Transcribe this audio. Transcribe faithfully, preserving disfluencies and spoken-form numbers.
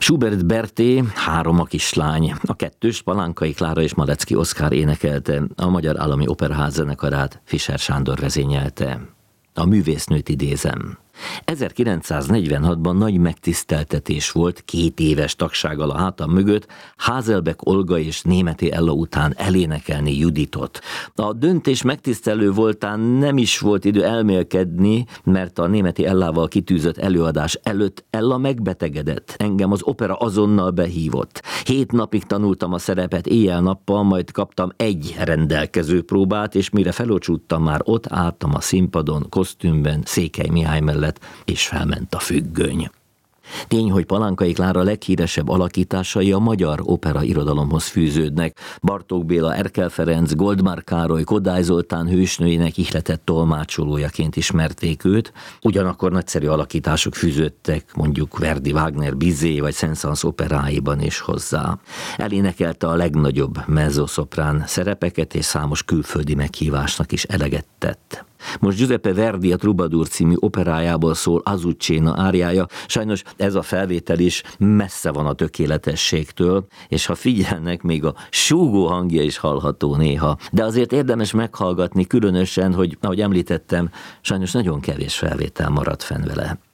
Schubert Berté, Három a kislány. A kettőst Palánkai Klára és Malecki Oszkár énekelte, a Magyar Állami Operaház zenekarát Fischer Sándor vezényelte. A művésznőt idézem. ezerkilencszáznegyvenhatban nagy megtiszteltetés volt két éves tagsággal a hátam mögött Házelbeck Olga és Németi Ella után elénekelni Juditot. A döntés megtisztelő voltán nem is volt idő elmélkedni, mert a Németi Ellával kitűzött előadás előtt Ella megbetegedett. Engem az opera azonnal behívott. Hét napig tanultam a szerepet éjjel-nappal, majd kaptam egy rendelkező próbát, és mire felocsúttam, már ott álltam a színpadon, kosztümben, Székely Mihály mellett, és felment a függöny. Tény, hogy Palánkai Klára leghíresebb alakításai a magyar opera irodalomhoz fűződnek. Bartók Béla, Erkel Ferenc, Goldmar Károly, Kodály Zoltán hősnőinek ihletett tolmácsolójaként ismerték őt, ugyanakkor nagyszerű alakítások fűződtek mondjuk Verdi, Wagner, Bizet vagy Saint-Saëns operáiban is hozzá. Elénekelte a legnagyobb mezzoszoprán szerepeket, és számos külföldi meghívásnak is eleget tett. Most Giuseppe Verdi a Troubadour című operájából szól Azucena áriája. Sajnos ez a felvétel is messze van a tökéletességtől, és ha figyelnek, még a súgó hangja is hallható néha. De azért érdemes meghallgatni, különösen, hogy ahogy említettem, sajnos nagyon kevés felvétel maradt fenn vele.